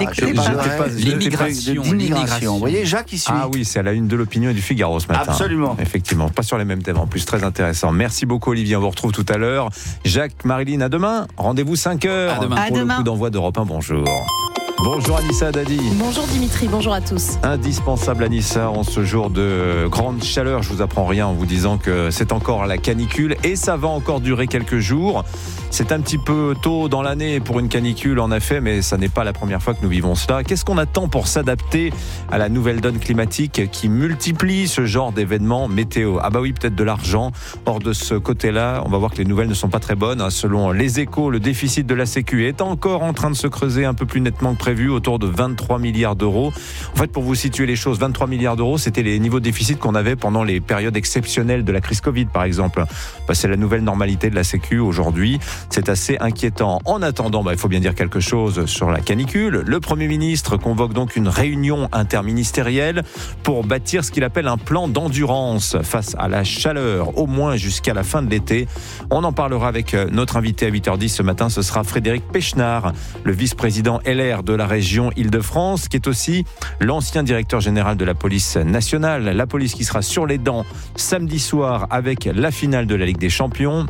L'immigration. Vous voyez, Jacques ici. Ah oui, c'est à la une de l'Opinion et du Figaro ce matin. Absolument. Effectivement, pas sur les mêmes thèmes en plus, très intéressant. Merci beaucoup Olivier, on vous retrouve tout à l'heure. Jacques, Marilyn, à demain. Rendez-vous 5h. À demain. Pour le coup d'envoi d'Europe 1, bonjour. Bonjour Anissa Dadi. Bonjour Dimitri, bonjour à tous. Indispensable Anissa en ce jour de grande chaleur. Je vous apprends rien en vous disant que c'est encore la canicule et ça va encore durer quelques jours. C'est un petit peu tôt dans l'année pour une canicule en effet, mais ça n'est pas la première fois que nous vivons cela. Qu'est-ce qu'on attend pour s'adapter à la nouvelle donne climatique qui multiplie ce genre d'événements météo ? Ah bah oui, peut-être de l'argent. Or de ce côté-là, on va voir que les nouvelles ne sont pas très bonnes. Selon les Échos, le déficit de la Sécu est encore en train de se creuser un peu plus nettement que prévu, autour de 23 milliards d'euros. En fait, pour vous situer les choses, 23 milliards d'euros, c'était les niveaux de déficit qu'on avait pendant les périodes exceptionnelles de la crise Covid, par exemple. C'est la nouvelle normalité de la Sécu aujourd'hui. C'est assez inquiétant. En attendant, il faut bien dire quelque chose sur la canicule. Le Premier ministre convoque donc une réunion interministérielle pour bâtir ce qu'il appelle un plan d'endurance face à la chaleur, au moins jusqu'à la fin de l'été. On en parlera avec notre invité à 8h10 ce matin. Ce sera Frédéric Pechnard, le vice-président LR de la région Île-de-France, qui est aussi l'ancien directeur général de la police nationale. La police qui sera sur les dents samedi soir avec la finale de la Ligue des Champions.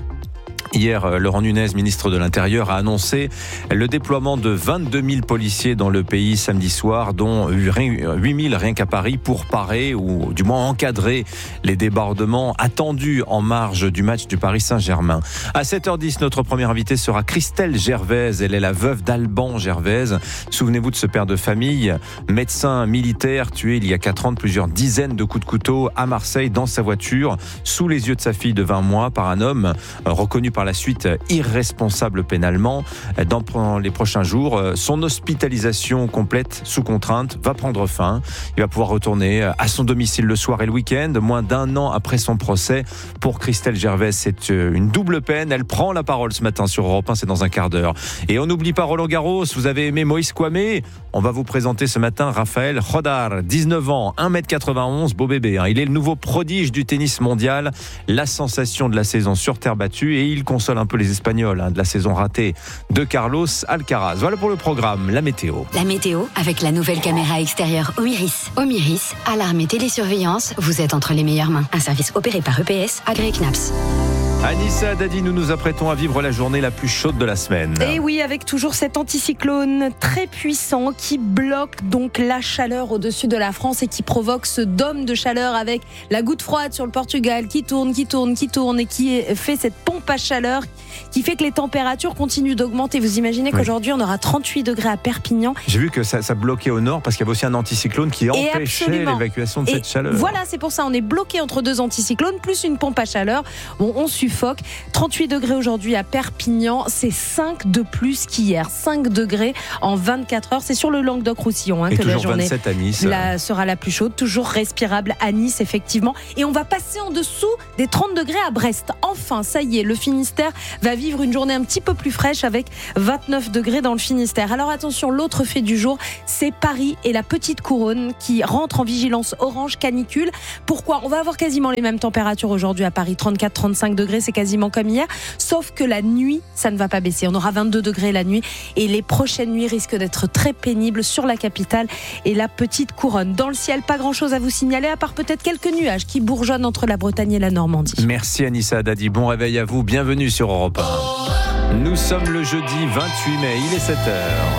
Hier, Laurent Nunez, ministre de l'Intérieur, a annoncé le déploiement de 22 000 policiers dans le pays samedi soir, dont 8 000 rien qu'à Paris pour parer ou du moins encadrer les débordements attendus en marge du match du Paris Saint-Germain. À 7h10, notre première invitée sera Christelle Gervaise. Elle est la veuve d'Alban Gervaise. Souvenez-vous de ce père de famille, médecin militaire, tué il y a 4 ans de plusieurs dizaines de coups de couteau à Marseille dans sa voiture, sous les yeux de sa fille de 20 mois par un homme reconnu par la suite irresponsable pénalement. Dans les prochains jours, son hospitalisation complète sous contrainte va prendre fin. Il va pouvoir retourner à son domicile le soir et le week-end, moins d'1 an après son procès. Pour Christelle Gervaise, c'est une double peine. Elle prend la parole ce matin sur Europe 1, c'est dans un quart d'heure. Et on n'oublie pas Roland Garros. Vous avez aimé Moïse Kouamé ? On va vous présenter ce matin Raphaël Chodar, 19 ans, 1m91, beau bébé. Il est le nouveau prodige du tennis mondial, la sensation de la saison sur terre battue, et il console un peu les Espagnols de la saison ratée de Carlos Alcaraz. Voilà pour le programme. La météo. La météo avec la nouvelle caméra extérieure Omiris. Omiris, alarme et télésurveillance, vous êtes entre les meilleures mains. Un service opéré par EPS, agréé CNAPS. Anissa Dadi, nous nous apprêtons à vivre la journée la plus chaude de la semaine. Et oui, avec toujours cet anticyclone très puissant qui bloque donc la chaleur au-dessus de la France et qui provoque ce dôme de chaleur avec la goutte froide sur le Portugal qui tourne et qui fait cette pompe à chaleur qui fait que les températures continuent d'augmenter. Vous imaginez qu'aujourd'hui on aura 38 degrés à Perpignan. J'ai vu que ça bloquait au nord parce qu'il y avait aussi un anticyclone qui empêchait l'évacuation de cette chaleur. Voilà, c'est pour ça on est bloqué entre deux anticyclones plus une pompe à chaleur. Bon, on suffoque. 38 degrés aujourd'hui à Perpignan, c'est 5 de plus qu'hier. 5 degrés en 24 heures. C'est sur le Languedoc-Roussillon que la journée 27 à Nice. Sera la plus chaude. Toujours respirable à Nice, effectivement. Et on va passer en dessous des 30 degrés à Brest. Enfin, ça y est, le Finistère va vivre une journée un petit peu plus fraîche avec 29 degrés dans le Finistère. Alors attention, l'autre fait du jour, c'est Paris et la Petite Couronne qui rentrent en vigilance orange canicule. Pourquoi ? On va avoir quasiment les mêmes températures aujourd'hui à Paris, 34-35 degrés, c'est quasiment comme hier, sauf que la nuit, ça ne va pas baisser. On aura 22 degrés la nuit et les prochaines nuits risquent d'être très pénibles sur la capitale et la Petite Couronne. Dans le ciel, pas grand-chose à vous signaler, à part peut-être quelques nuages qui bourgeonnent entre la Bretagne et la Normandie. Merci Anissa Dadi, bon réveil à vous, bienvenue sur Europe 1. Nous sommes le jeudi 28 mai, il est 7h.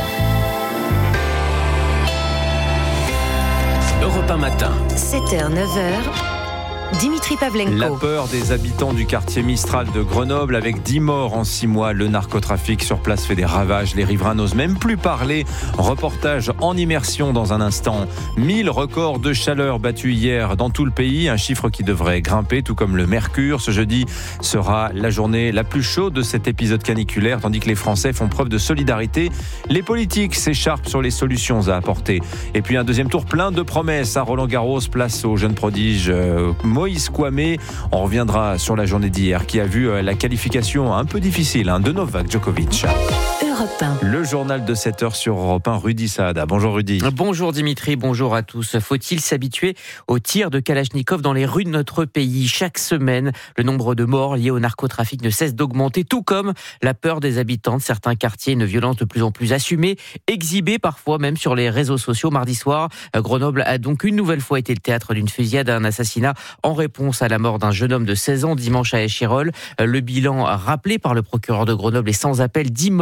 Europe 1 matin. 7h, 9h. Dimitri Pavlenko. La peur des habitants du quartier Mistral de Grenoble avec 10 morts en 6 mois. Le narcotrafic sur place fait des ravages. Les riverains n'osent même plus parler. Reportage en immersion dans un instant. 1000 records de chaleur battus hier dans tout le pays. Un chiffre qui devrait grimper, tout comme le mercure. Ce jeudi sera la journée la plus chaude de cet épisode caniculaire, tandis que les Français font preuve de solidarité. Les politiques s'écharpent sur les solutions à apporter. Et puis un deuxième tour plein de promesses à Roland-Garros. Place au jeune prodige Moïse Kouamé. On reviendra sur la journée d'hier qui a vu la qualification un peu difficile de Novak Djokovic. Europe 1. Le journal de 7h sur Europe 1, Rudy Saada. Bonjour Rudy. Bonjour Dimitri, bonjour à tous. Faut-il s'habituer aux tirs de Kalachnikov dans les rues de notre pays ? Chaque semaine, le nombre de morts liés au narcotrafic ne cesse d'augmenter, tout comme la peur des habitants de certains quartiers. Une violence de plus en plus assumée, exhibée parfois même sur les réseaux sociaux. Mardi soir, Grenoble a donc une nouvelle fois été le théâtre d'une fusillade, un assassinat en réponse à la mort d'un jeune homme de 16 ans dimanche à Échirolles. Le bilan rappelé par le procureur de Grenoble est sans appel, 10 morts par balle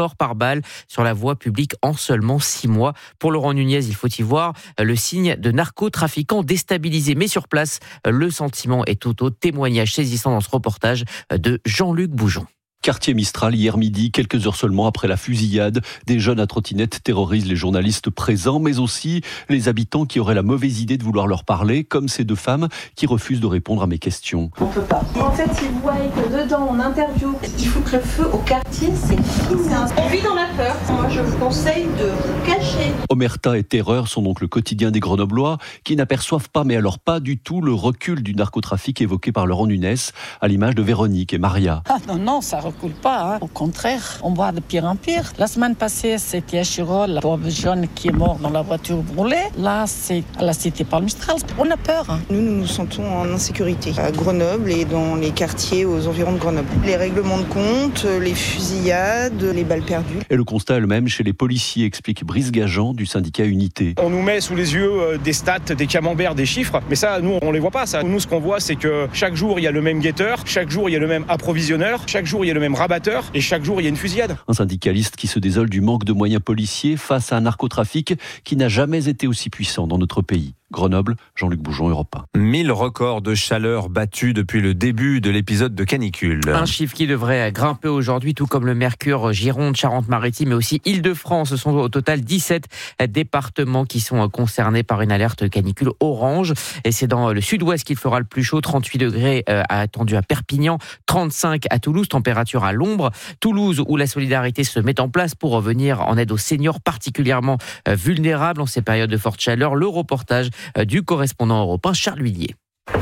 balles sur la voie publique en seulement 6 mois. Pour Laurent Nunez, il faut y voir le signe de narcotrafiquants déstabilisés. Mais sur place, le sentiment est tout autre. Témoignage saisissant dans ce reportage de Jean-Luc Boujon. Quartier Mistral, hier midi, quelques heures seulement après la fusillade, des jeunes à trottinette terrorisent les journalistes présents, mais aussi les habitants qui auraient la mauvaise idée de vouloir leur parler, comme ces 2 femmes qui refusent de répondre à mes questions. On peut pas. En fait, ils voient que dedans, on interview, il foutent le feu au quartier, c'est fini. On vit dans la peur. Moi, je vous conseille de vous cacher. Omerta et Terreur sont donc le quotidien des Grenoblois qui n'aperçoivent pas, mais alors pas du tout, le recul du narcotrafic évoqué par Laurent Nunez, à l'image de Véronique et Maria. Ah non, ça recule pas. Au contraire, on voit de pire en pire. La semaine passée, c'était à Chirol, la pauvre jeune qui est morte dans la voiture brûlée. Là, c'est à la cité Palmistral. On a peur. Nous nous sentons en insécurité à Grenoble et dans les quartiers aux environs de Grenoble. Les règlements de compte, les fusillades, les balles perdues. Et le constat est le même chez les policiers, explique Brice Gajan du syndicat Unité. On nous met sous les yeux des stats, des camemberts, des chiffres, mais ça, nous, on les voit pas. Ça. Nous, ce qu'on voit, c'est que chaque jour, il y a le même guetteur, chaque jour, il y a le même approvisionneur, chaque jour, il y a le même rabatteur, et chaque jour, il y a une fusillade. Un syndicaliste qui se désole du manque de moyens policiers face à un narcotrafic qui n'a jamais été aussi puissant dans notre pays. Grenoble, Jean-Luc Boujon, Europe 1. 1000 records de chaleur battus depuis le début de l'épisode de canicule. Un chiffre qui devrait grimper aujourd'hui, tout comme le mercure, Gironde, Charente-Maritime et aussi Île-de-France. Ce sont au total 17 départements qui sont concernés par une alerte canicule orange. Et c'est dans le sud-ouest qu'il fera le plus chaud. 38 degrés attendus à Perpignan, 35 à Toulouse, température à l'ombre. Toulouse, où la solidarité se met en place pour venir en aide aux seniors particulièrement vulnérables en ces périodes de forte chaleur. Le reportage du correspondant européen Charles Huillier.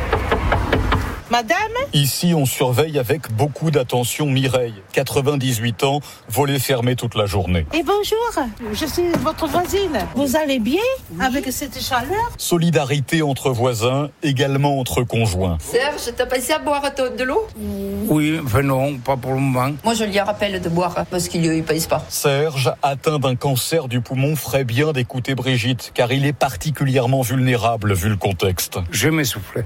Madame ? Ici, on surveille avec beaucoup d'attention Mireille, 98 ans, volet fermé toute la journée. Et bonjour, je suis votre voisine. Vous allez bien avec cette chaleur ? Solidarité entre voisins, également entre conjoints. Serge, t'as passé à boire de l'eau ? Oui, mais non, pas pour le moment. Moi, je lui rappelle de boire parce qu'il ne pèse pas. Serge, atteint d'un cancer du poumon, ferait bien d'écouter Brigitte, car il est particulièrement vulnérable vu le contexte. Je m'essouffle.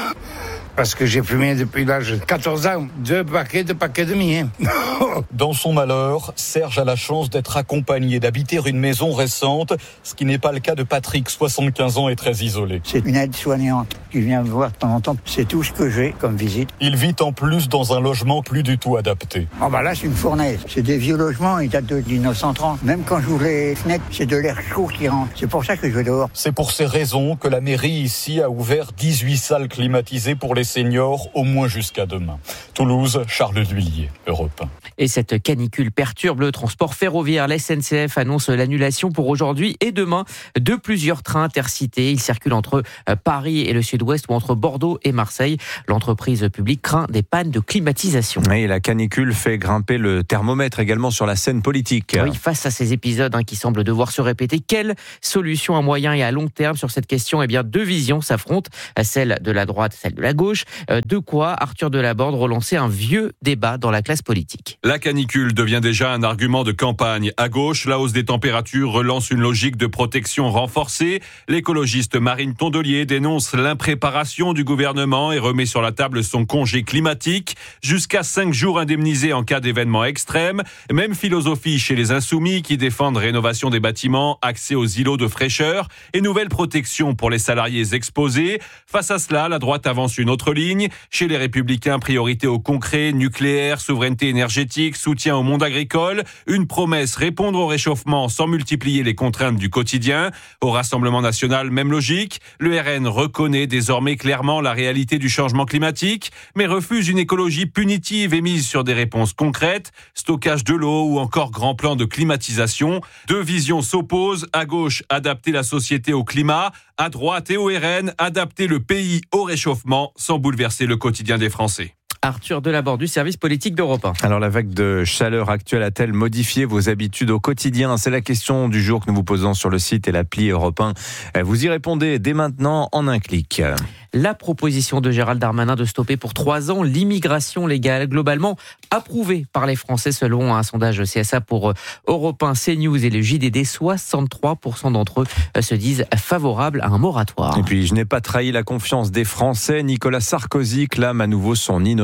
Parce que j'ai fumé depuis l'âge de 14 ans, 2 paquets et demi. Dans son malheur, Serge a la chance d'être accompagné, d'habiter une maison récente, ce qui n'est pas le cas de Patrick, 75 ans et très isolé. C'est une aide-soignante qui vient me voir de temps en temps. C'est tout ce que j'ai comme visite. Il vit en plus dans un logement plus du tout adapté. Oh bah là, c'est une fournaise. C'est des vieux logements, ils datent de 1930. Même quand j'ouvre les fenêtres, c'est de l'air chaud qui rentre. C'est pour ça que je vais dehors. C'est pour ces raisons que la mairie ici a ouvert 18 salles climatisées pour les seniors, au moins jusqu'à demain. Toulouse, Charles Huillier, Europe 1. Et cette canicule perturbe le transport ferroviaire. La SNCF annonce l'annulation pour aujourd'hui et demain de plusieurs trains intercités. Ils circulent entre Paris et le sud-ouest ou entre Bordeaux et Marseille. L'entreprise publique craint des pannes de climatisation. Et la canicule fait grimper le thermomètre également sur la scène politique. Oui, face à ces épisodes qui semblent devoir se répéter, quelle solution à moyen et à long terme sur cette question ? Eh bien, 2 visions s'affrontent, celle de la droite, celle de la gauche. De quoi Arthur Delaborde relancer un vieux débat dans la classe politique. La canicule devient déjà un argument de campagne. À gauche, la hausse des températures relance une logique de protection renforcée. L'écologiste Marine Tondelier dénonce l'impréparation du gouvernement et remet sur la table son congé climatique. Jusqu'à 5 jours indemnisés en cas d'événements extrêmes. Même philosophie chez les Insoumis qui défendent rénovation des bâtiments, accès aux îlots de fraîcheur et nouvelle protection pour les salariés exposés. Face à cela, la droite avance une autre ligne. Chez les Républicains, priorité au concret, nucléaire, souveraineté énergétique, soutien au monde agricole. Une promesse, répondre au réchauffement sans multiplier les contraintes du quotidien. Au Rassemblement national, même logique. Le RN reconnaît désormais clairement la réalité du changement climatique, mais refuse une écologie punitive et mise sur des réponses concrètes. Stockage de l'eau ou encore grand plan de climatisation. 2 visions s'opposent. À gauche, adapter la société au climat. À droite et au RN, adapter le pays au réchauffement sans bouleverser le quotidien des Français. Arthur Delaborde du service politique d'Europe 1. Alors la vague de chaleur actuelle a-t-elle modifié vos habitudes au quotidien ? C'est la question du jour que nous vous posons sur le site et l'appli Europe 1. Vous y répondez dès maintenant en un clic. La proposition de Gérald Darmanin de stopper pour 3 ans l'immigration légale, globalement approuvée par les Français selon un sondage CSA pour Europe 1, CNews et le JDD. 63% d'entre eux se disent favorables à un moratoire. Et puis je n'ai pas trahi la confiance des Français. Nicolas Sarkozy clame à nouveau son innocence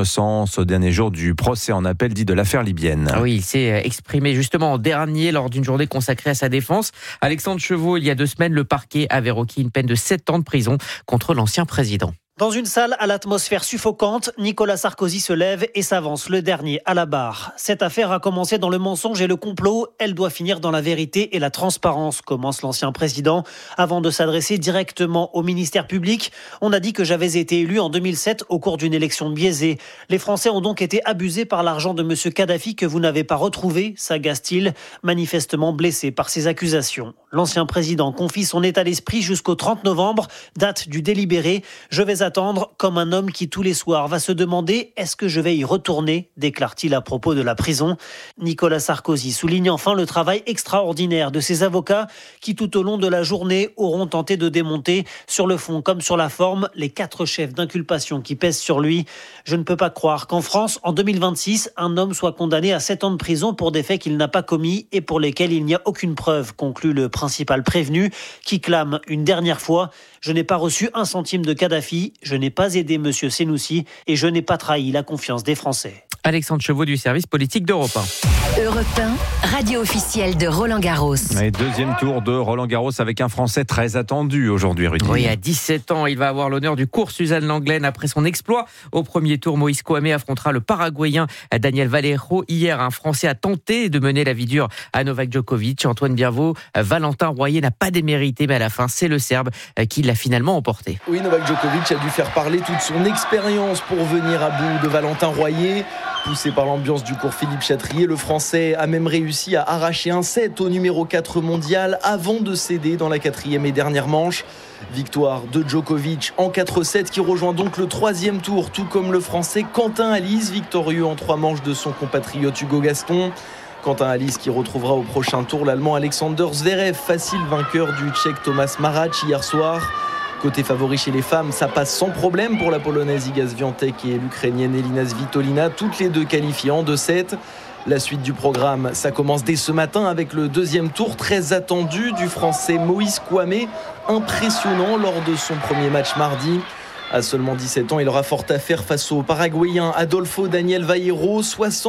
innocence au dernier jour du procès en appel dit de l'affaire libyenne. Oui, il s'est exprimé justement en dernier lors d'une journée consacrée à sa défense. Alexandre Chevaux, il y a 2 semaines, le parquet avait requis une peine de 7 ans de prison contre l'ancien président. Dans une salle à l'atmosphère suffocante, Nicolas Sarkozy se lève et s'avance, le dernier à la barre. Cette affaire a commencé dans le mensonge et le complot. Elle doit finir dans la vérité et la transparence, commence l'ancien président. Avant de s'adresser directement au ministère public, on a dit que j'avais été élu en 2007 au cours d'une élection biaisée. Les Français ont donc été abusés par l'argent de M. Kadhafi que vous n'avez pas retrouvé, s'agace-t-il, manifestement blessé par ces accusations. L'ancien président confie son état d'esprit jusqu'au 30 novembre, date du délibéré. Je vais attendre comme un homme qui tous les soirs va se demander « Est-ce que je vais y retourner ?» déclare-t-il à propos de la prison. Nicolas Sarkozy souligne enfin le travail extraordinaire de ses avocats qui tout au long de la journée auront tenté de démonter sur le fond comme sur la forme les 4 chefs d'inculpation qui pèsent sur lui. Je ne peux pas croire qu'en France, en 2026, un homme soit condamné à 7 ans de prison pour des faits qu'il n'a pas commis et pour lesquels il n'y a aucune preuve, conclut le principal prévenu qui clame une dernière fois « Je n'ai pas reçu un centime de Kadhafi, je n'ai pas aidé M. Senoussi et je n'ai pas trahi la confiance des Français. » Alexandre Chevaux du service politique d'Europe 1. Europe 1, radio officielle de Roland-Garros. Et deuxième tour de Roland-Garros avec un Français très attendu aujourd'hui, Rudy. Oui, à 17 ans, il va avoir l'honneur du cours Suzanne Lenglen. Après son exploit au premier tour, Moïse Kouame affrontera le Paraguayen Daniel Vallejo. Hier, un Français a tenté de mener la vie dure à Novak Djokovic. Antoine Bienvaux, Valentin Royer n'a pas démérité, mais à la fin, c'est le Serbe qui l'a finalement emporté. Oui, Novak Djokovic a dû faire parler toute son expérience pour venir à bout de Valentin Royer. Poussé par l'ambiance du cours Philippe Chatrier, le Français a même réussi à arracher un set au numéro 4 mondial avant de céder dans la 4e et dernière manche. Victoire de Djokovic en 4-7 qui rejoint donc le 3e tour, tout comme le Français Quentin Halys, victorieux en 3 manches de son compatriote Hugo Gaston. Quentin Halys qui retrouvera au prochain tour l'Allemand Alexander Zverev, facile vainqueur du Tchèque Thomas Marach hier soir. Côté favori chez les femmes, ça passe sans problème pour la Polonaise Iga Swiatek et l'Ukrainienne Elina Svitolina, toutes les deux qualifiées en 2-7. La suite du programme, ça commence dès ce matin avec le 2e tour très attendu du Français Moïse Kouame, impressionnant lors de son premier match mardi. À seulement 17 ans, il aura fort à faire face au Paraguayen Adolfo Daniel Vallejo,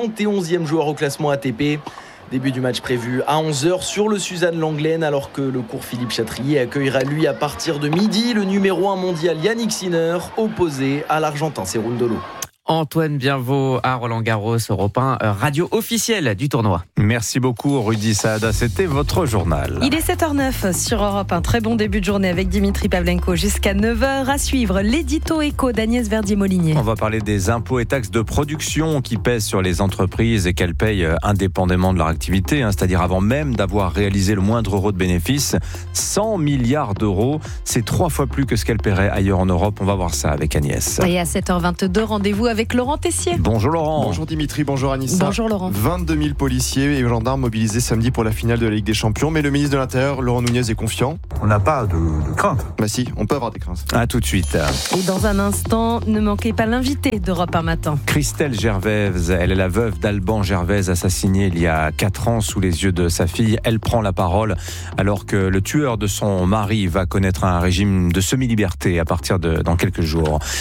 71e joueur au classement ATP. Début du match prévu à 11h sur le Suzanne Lenglen, alors que le cours Philippe Chatrier accueillera lui à partir de midi le numéro 1 mondial Yannick Sinner, opposé à l'Argentin Cerundolo. Antoine Bienvaux à Roland-Garros, Europe 1, radio officielle du tournoi. Merci beaucoup Rudy Saada, c'était votre journal. Il est 7h09 sur Europe 1, très bon début de journée avec Dimitri Pavlenko jusqu'à 9h. À suivre l'édito éco d'Agnès Verdier-Molinier. On va parler des impôts et taxes de production qui pèsent sur les entreprises et qu'elles payent indépendamment de leur activité, c'est-à-dire avant même d'avoir réalisé le moindre euro de bénéfice. 100 milliards d'euros, c'est 3 fois plus que ce qu'elles paieraient ailleurs en Europe. On va voir ça avec Agnès. Et à 7h22, rendez-vous avec Laurent Tessier. Bonjour Laurent. Bonjour Dimitri, bonjour Anissa. Bonjour Laurent. 22 000 policiers et gendarmes mobilisés samedi pour la finale de la Ligue des Champions, mais le ministre de l'Intérieur, Laurent Nunez, est confiant. On n'a pas de crainte. Bah si, on peut avoir des craintes. À tout de suite. Et dans un instant, ne manquez pas l'invité d'Europe 1 matin. Christelle Gervaise, elle est la veuve d'Alban Gervaise, assassiné il y a 4 ans sous les yeux de sa fille. Elle prend la parole alors que le tueur de son mari va connaître un régime de semi-liberté à partir de dans quelques jours.